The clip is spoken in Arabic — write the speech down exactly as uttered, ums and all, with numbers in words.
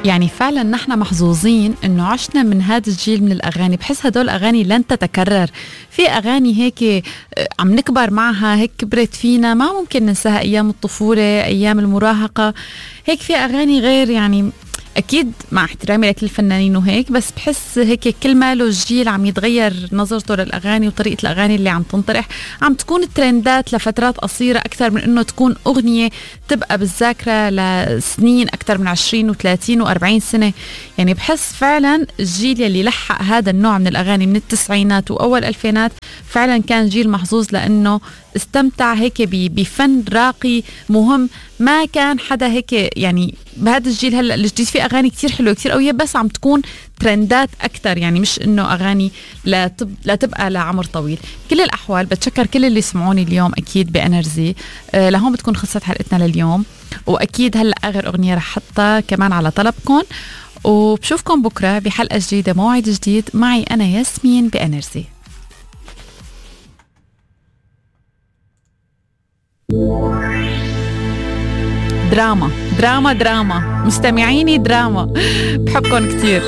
يعني فعلا نحن محظوظين انه عشنا من هذا الجيل من الاغاني. بحس هدول الاغاني لن تتكرر. في اغاني هيك عم نكبر معها، هيك كبرت فينا، ما ممكن ننساها. ايام الطفولة، ايام المراهقة، هيك في اغاني غير. يعني اكيد مع احترامي لكل الفنانين وهيك، بس بحس هيك كل ما له الجيل عم يتغير نظرته للاغاني وطريقه الاغاني اللي عم تنطرح، عم تكون الترندات لفترات قصيره اكثر من انه تكون اغنيه تبقى بالذاكره لسنين اكثر من عشرين وثلاثين وأربعين سنه. يعني بحس فعلا الجيل يلي لحق هذا النوع من الاغاني من التسعينات واول الالفينات فعلا كان جيل محظوظ، لانه استمتع هيك بفن راقي مهم. ما كان حدا هيك يعني بهذا الجيل هلا الجديد في اغاني كتير حلوه كتير قويه، بس عم تكون ترندات اكثر، يعني مش انه اغاني لا تب لا تبقى لعمر طويل. كل الاحوال بتشكر كل اللي سمعوني اليوم اكيد بانرجي. أه لهون بتكون خلصت حلقتنا لليوم، واكيد هلا اخر اغنيه رح حطها كمان على طلبكم، وبشوفكم بكره بحلقه جديده موعد جديد معي انا ياسمين بانرجي. دراما دراما دراما مستمعيني، دراما. بحبكم كتير.